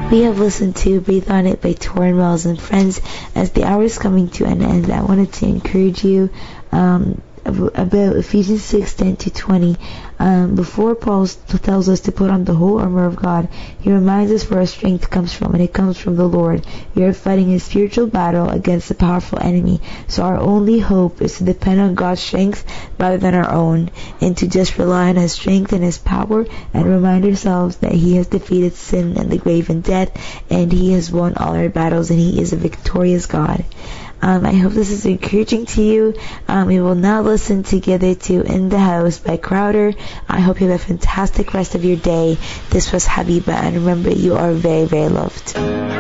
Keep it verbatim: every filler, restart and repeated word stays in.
We have listened to Breathe On It by Torrin Wells. And friends, as the hour is coming to an end, I wanted to encourage you um, about Ephesians six ten to twenty. Um, before Paul tells us to put on the whole armor of God, he reminds us where our strength comes from, and it comes from the Lord. We are fighting a spiritual battle against a powerful enemy, so our only hope is to depend on God's strength rather than our own, and to just rely on His strength and His power, and remind ourselves that He has defeated sin and the grave and death, and He has won all our battles, and He is a victorious God. Um, I hope this is encouraging to you. Um, we will now listen together to In the House by Crowder. I hope you have a fantastic rest of your day. This was Habiba, and remember, you are very, very loved.